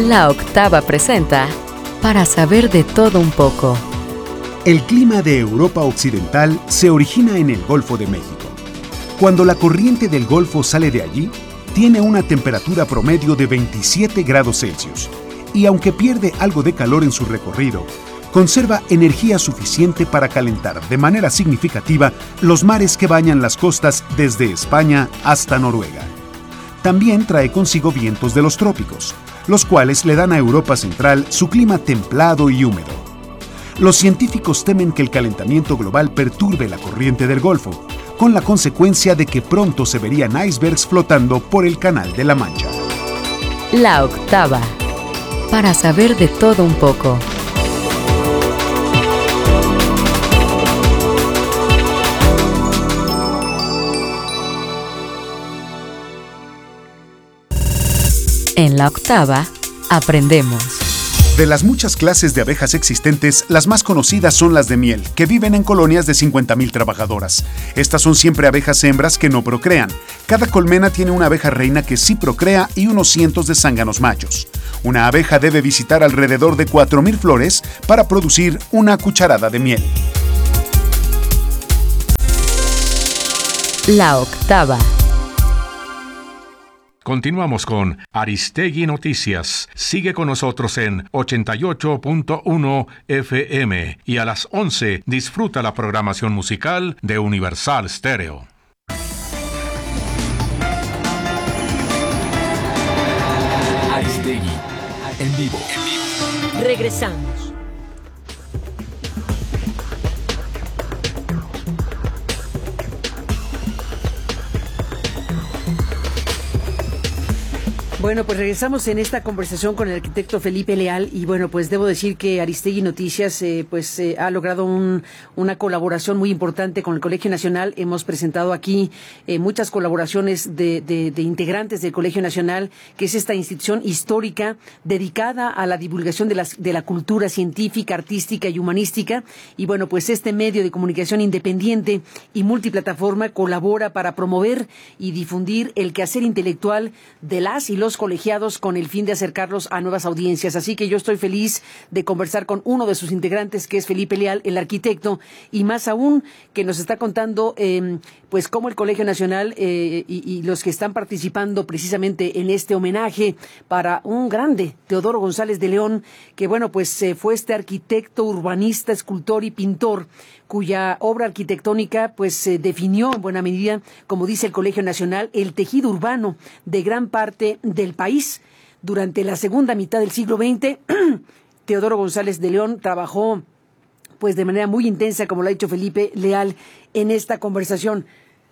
La Octava presenta Para saber de todo un poco. El clima de Europa Occidental se origina en el Golfo de México. Cuando la corriente del Golfo sale de allí, tiene una temperatura promedio de 27 grados Celsius y aunque pierde algo de calor en su recorrido, conserva energía suficiente para calentar de manera significativa los mares que bañan las costas desde España hasta Noruega. También trae consigo vientos de los trópicos, los cuales le dan a Europa Central su clima templado y húmedo. Los científicos temen que el calentamiento global perturbe la corriente del Golfo, con la consecuencia de que pronto se verían icebergs flotando por el Canal de la Mancha. La Octava. Para saber de todo un poco. En La Octava, aprendemos. De las muchas clases de abejas existentes, las más conocidas son las de miel, que viven en colonias de 50,000 trabajadoras. Estas son siempre abejas hembras que no procrean. Cada colmena tiene una abeja reina que sí procrea y unos cientos de zánganos machos. Una abeja debe visitar alrededor de 4,000 flores para producir una cucharada de miel. La Octava. Continuamos con Aristegui Noticias. Sigue con nosotros en 88.1 FM y a las 11 disfruta la programación musical de Universal Stereo. Aristegui en vivo. Regresamos. Bueno, pues regresamos en esta conversación con el arquitecto Felipe Leal y bueno, pues debo decir que Aristegui Noticias ha logrado una colaboración muy importante con el Colegio Nacional. Hemos presentado aquí muchas colaboraciones de integrantes del Colegio Nacional, que es esta institución histórica dedicada a la divulgación de la cultura científica, artística y humanística. Y bueno, pues este medio de comunicación independiente y multiplataforma colabora para promover y difundir el quehacer intelectual de las y los colegiados con el fin de acercarlos a nuevas audiencias. Así que yo estoy feliz de conversar con uno de sus integrantes, que es Felipe Leal, el arquitecto, y más aún que nos está contando pues cómo el Colegio Nacional y los que están participando precisamente en este homenaje para un grande, Teodoro González de León, que bueno, pues fue este arquitecto, urbanista, escultor y pintor, cuya obra arquitectónica pues definió en buena medida, como dice el Colegio Nacional, el tejido urbano de gran parte del país. Durante la segunda mitad del siglo XX, Teodoro González de León trabajó pues de manera muy intensa, como lo ha dicho Felipe Leal en esta conversación.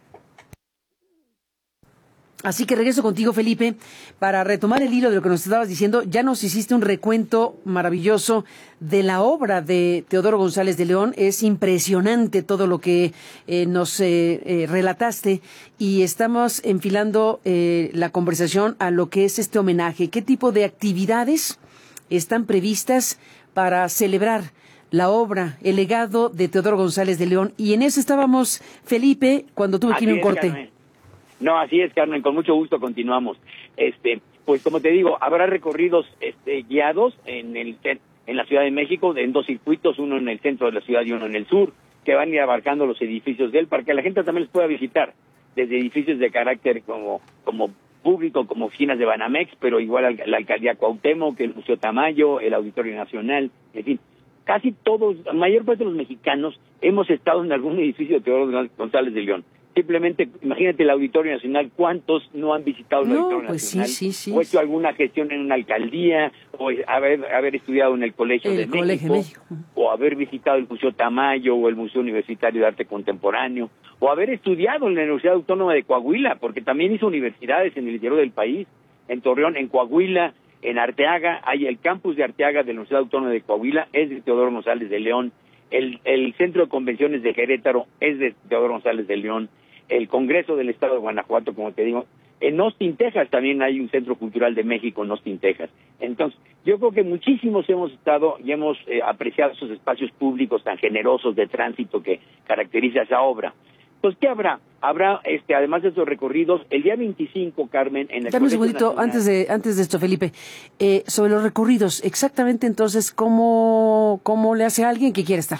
Así que regreso contigo, Felipe, para retomar el hilo de lo que nos estabas diciendo. Ya nos hiciste un recuento maravilloso de la obra de Teodoro González de León. Es impresionante todo lo que nos relataste y estamos enfilando la conversación a lo que es este homenaje. ¿Qué tipo de actividades están previstas para celebrar la obra, el legado de Teodoro González de León? Y en eso estábamos, Felipe, cuando tuve que ir a un corte. Carmen. No, así es, Carmen, con mucho gusto continuamos. Pues como te digo, habrá recorridos guiados en la Ciudad de México, en 2 circuitos, uno en el centro de la ciudad y uno en el sur, que van a ir abarcando los edificios de él para que la gente también los pueda visitar, desde edificios de carácter como público, como oficinas de Banamex, pero igual la Alcaldía Cuauhtémoc, el Museo Tamayo, el Auditorio Nacional, en fin. Casi todos, la mayor parte de los mexicanos, hemos estado en algún edificio de Teodoro González de León. Simplemente, imagínate el Auditorio Nacional, ¿cuántos no han visitado el Auditorio Nacional? Sí, o hecho alguna gestión en una alcaldía, o haber estudiado en el Colegio de México, o haber visitado el Museo Tamayo, o el Museo Universitario de Arte Contemporáneo, o haber estudiado en la Universidad Autónoma de Coahuila, porque también hizo universidades en el interior del país, en Torreón, en Coahuila, en Arteaga. Hay el campus de Arteaga de la Universidad Autónoma de Coahuila, es de Teodoro González de León. El Centro de Convenciones de Querétaro es de Teodoro González de León. El Congreso del Estado de Guanajuato, como te digo, en Austin, Texas también hay un Centro Cultural de México en Austin, Texas. Entonces, yo creo que muchísimos hemos estado y hemos apreciado esos espacios públicos tan generosos de tránsito que caracteriza esa obra. Entonces, ¿qué habrá? Habrá, además de esos recorridos, el día 25, Carmen, en el Dame un Colegio segundito, Nacional. antes de esto, Felipe. Sobre los recorridos, exactamente entonces, ¿cómo le hace a alguien que quiere estar?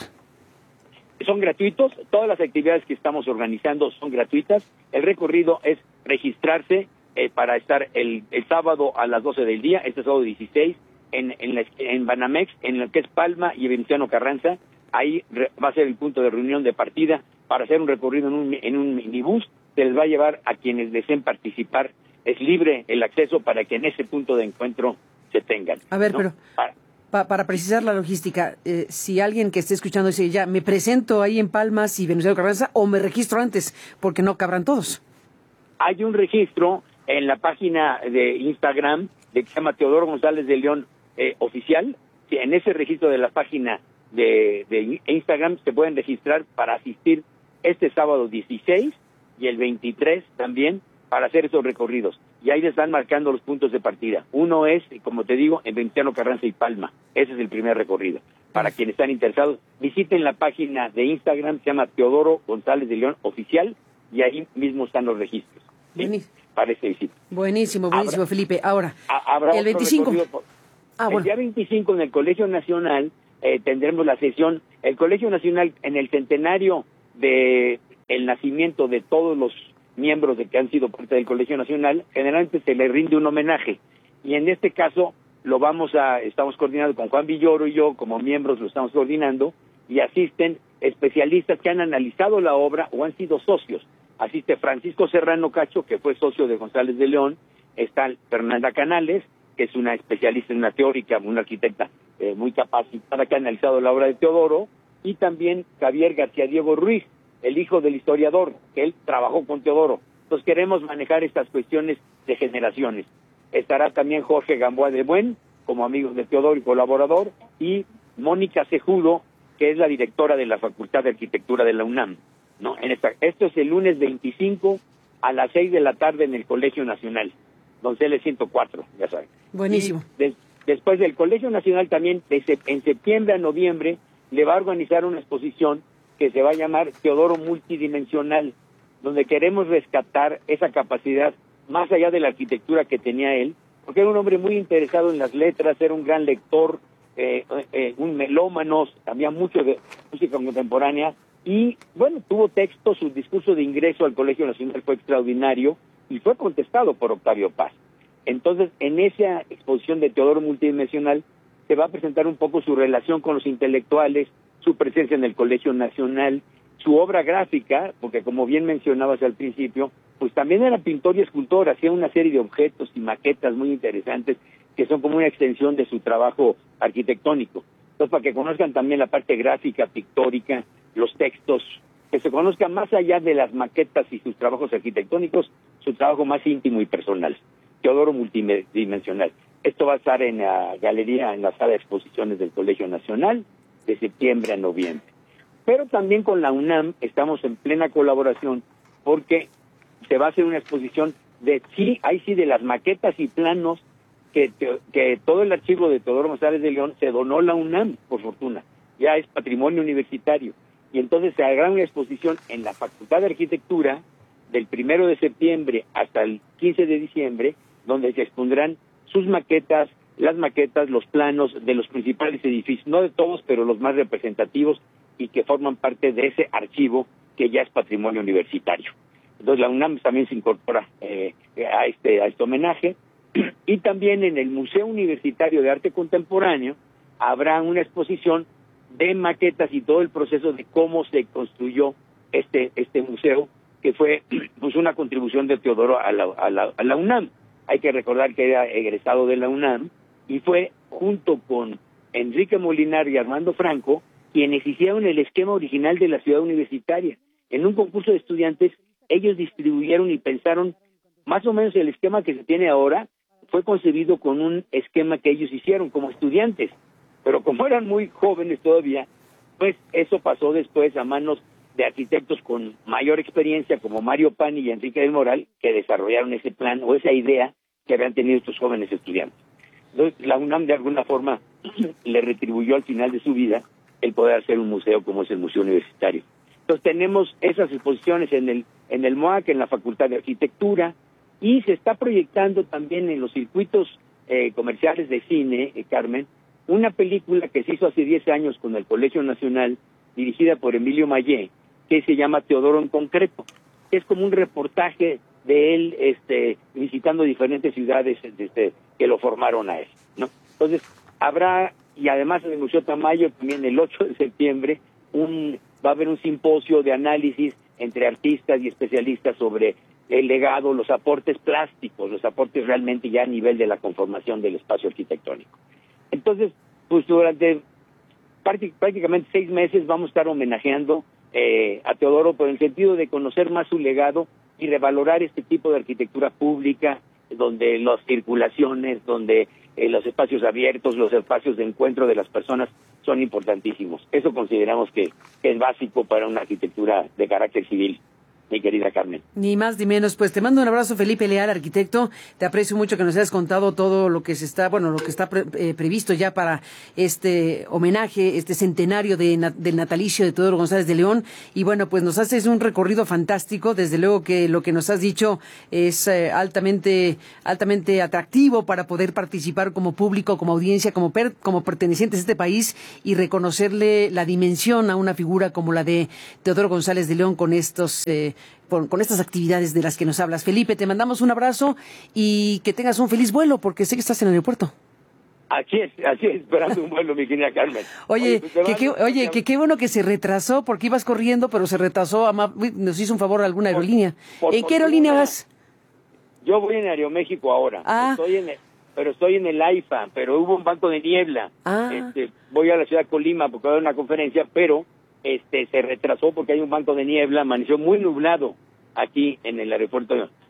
Son gratuitos, todas las actividades que estamos organizando son gratuitas. El recorrido es registrarse para estar el sábado a las 12 del día, este sábado 16, en Banamex, en lo que es Palma y Venustiano Carranza. Ahí va a ser el punto de reunión de partida para hacer un recorrido en un minibús. Se les va a llevar a quienes deseen participar. Es libre el acceso para que en ese punto de encuentro se tengan. A ver, ¿no? pero para precisar la logística, si alguien que esté escuchando dice, ya, me presento ahí en Palmas y Venustiano Carranza, o me registro antes, porque no cabrán todos. Hay un registro en la página de Instagram que se llama Teodoro González de León oficial. En ese registro de la página de Instagram se pueden registrar para asistir este sábado 16 y el 23 también para hacer esos recorridos. Y ahí les están marcando los puntos de partida. Uno es, como te digo, en Venustiano Carranza y Palma. Ese es el primer recorrido. Para quienes están interesados, visiten la página de Instagram, se llama Teodoro González de León oficial, y ahí mismo están los registros. ¿Sí? Para ese visita. Buenísimo, Felipe. Ahora, habrá el 25. El día 25 en el Colegio Nacional tendremos la sesión. El Colegio Nacional, en el centenario de el nacimiento de todos los miembros de que han sido parte del Colegio Nacional, generalmente se le rinde un homenaje. Y en este caso estamos coordinando con Juan Villoro y yo, como miembros lo estamos coordinando, y asisten especialistas que han analizado la obra o han sido socios. Asiste Francisco Serrano Cacho, que fue socio de González de León. Está Fernanda Canales, que es una especialista en una teórica, una arquitecta muy capacitada, que ha analizado la obra de Teodoro, y también Javier García Diego Ruiz, el hijo del historiador, que él trabajó con Teodoro. Entonces queremos manejar estas cuestiones de generaciones. Estará también Jorge Gamboa de Buen, como amigo de Teodoro y colaborador, y Mónica Cejudo, que es la directora de la Facultad de Arquitectura de la UNAM. ¿No? Esto es el lunes 25 a las 6 de la tarde en el Colegio Nacional, Donceles 104, ya saben. Buenísimo. Después del Colegio Nacional también, en septiembre a noviembre, le va a organizar una exposición que se va a llamar Teodoro Multidimensional, donde queremos rescatar esa capacidad más allá de la arquitectura que tenía él, porque era un hombre muy interesado en las letras, era un gran lector, un melómano, sabía mucho de música contemporánea, y bueno, tuvo texto. Su discurso de ingreso al Colegio Nacional fue extraordinario y fue contestado por Octavio Paz. Entonces, en esa exposición de Teodoro Multidimensional se va a presentar un poco su relación con los intelectuales, su presencia en el Colegio Nacional, su obra gráfica, porque como bien mencionabas al principio, pues también era pintor y escultor, hacía una serie de objetos y maquetas muy interesantes que son como una extensión de su trabajo arquitectónico. Entonces, para que conozcan también la parte gráfica, pictórica, los textos, que se conozcan más allá de las maquetas y sus trabajos arquitectónicos, su trabajo más íntimo y personal. Teodoro Multidimensional. Esto va a estar en la galería, en la sala de exposiciones del Colegio Nacional, de septiembre a noviembre. Pero también con la UNAM estamos en plena colaboración, porque se va a hacer una exposición de las maquetas y planos que todo el archivo de Teodoro González de León se donó a la UNAM, por fortuna. Ya es patrimonio universitario. Y entonces se hará una exposición en la Facultad de Arquitectura del 1 de septiembre hasta el 15 de diciembre, donde se expondrán sus maquetas, las maquetas, los planos de los principales edificios, no de todos, pero los más representativos y que forman parte de ese archivo que ya es patrimonio universitario. Entonces la UNAM también se incorpora a este homenaje. Y también en el Museo Universitario de Arte Contemporáneo habrá una exposición de maquetas y todo el proceso de cómo se construyó este museo, que fue pues una contribución de Teodoro a la UNAM. Hay que recordar que era egresado de la UNAM y fue junto con Enrique Molinar y Armando Franco quienes hicieron el esquema original de la ciudad universitaria. En un concurso de estudiantes, ellos distribuyeron y pensaron más o menos el esquema que se tiene ahora. Fue concebido con un esquema que ellos hicieron como estudiantes, pero como eran muy jóvenes todavía, pues eso pasó después a manos de arquitectos con mayor experiencia como Mario Pani y Enrique del Moral, que desarrollaron ese plan o esa idea que habían tenido estos jóvenes estudiantes. Entonces la UNAM de alguna forma le retribuyó al final de su vida el poder hacer un museo como es el Museo Universitario. Entonces tenemos esas exposiciones en el MOAC, en la Facultad de Arquitectura, y se está proyectando también en los circuitos comerciales de cine, Carmen, una película que se hizo hace 10 años con el Colegio Nacional, dirigida por Emilio Mayé, que se llama Teodoro en concreto. Es como un reportaje de él visitando diferentes ciudades que lo formaron a él, ¿no? Entonces, habrá, y además en el Museo Tamayo, también el 8 de septiembre, va a haber un simposio de análisis entre artistas y especialistas sobre el legado, los aportes plásticos, los aportes realmente ya a nivel de la conformación del espacio arquitectónico. Entonces, pues durante prácticamente 6 meses vamos a estar homenajeando a Teodoro, por el sentido de conocer más su legado y revalorar este tipo de arquitectura pública, donde las circulaciones, donde los espacios abiertos, los espacios de encuentro de las personas son importantísimos. Eso consideramos que es básico para una arquitectura de carácter civil, mi querida Carmen. Ni más ni menos. Pues te mando un abrazo, Felipe Leal, arquitecto. Te aprecio mucho que nos hayas contado todo lo que está previsto ya para este homenaje, este centenario del natalicio de Teodoro González de León. Y bueno, pues nos haces un recorrido fantástico. Desde luego que lo que nos has dicho es altamente atractivo para poder participar como público, como audiencia, como pertenecientes a este país y reconocerle la dimensión a una figura como la de Teodoro González de León con estos con estas actividades de las que nos hablas. Felipe, te mandamos un abrazo y que tengas un feliz vuelo, porque sé que estás en el aeropuerto. Así es, esperando un vuelo, mi querida Carmen. Oye, qué bueno que se retrasó, porque ibas corriendo, pero se retrasó. Nos hizo un favor alguna aerolínea. ¿En qué aerolínea vas? Yo voy en Aeroméxico ahora. Estoy en el AIFA, pero hubo un banco de niebla. Voy a la ciudad de Colima porque va a haber una conferencia, pero se retrasó porque hay un banco de niebla, amaneció muy nublado aquí en el aeropuerto